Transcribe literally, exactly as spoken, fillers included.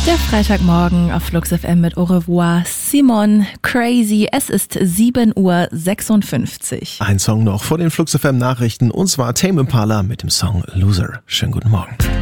Der Freitagmorgen auf Flux F M mit Au revoir Simon Crazy. Es ist sieben Uhr sechsundfünfzig. Ein Song noch vor den Flux F M Nachrichten, und zwar Tame Impala mit dem Song Loser. Schönen guten Morgen.